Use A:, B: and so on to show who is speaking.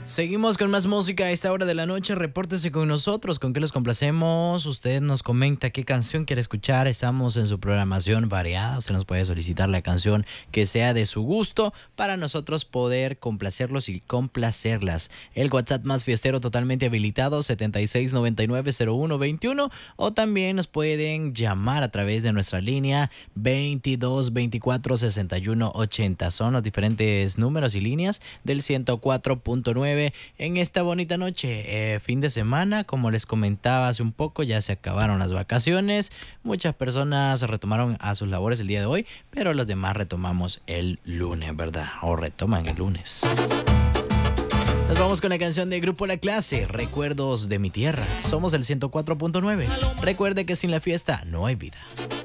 A: Seguimos con más música a esta hora de la noche. Repórtese con nosotros, con qué los complacemos. Usted nos comenta qué canción quiere escuchar. Estamos en su programación variada. Usted nos puede solicitar la canción que sea de su gusto para nosotros poder complacerlos y complacerlas. El WhatsApp más fiestero totalmente habilitado, 76990121, o también nos pueden llamar a través de nuestra línea 22246180. Son los diferentes números y líneas del 104.9 en esta bonita noche, fin de semana. Como les comentaba hace un poco, ya se acabaron las vacaciones. Muchas personas retomaron a sus labores el día de hoy, pero los demás retomamos el lunes, ¿verdad? O retoman el lunes. Nos vamos con la canción de Grupo La Clase, Recuerdos de mi Tierra. Somos el 104.9. Recuerde que sin la fiesta no hay vida.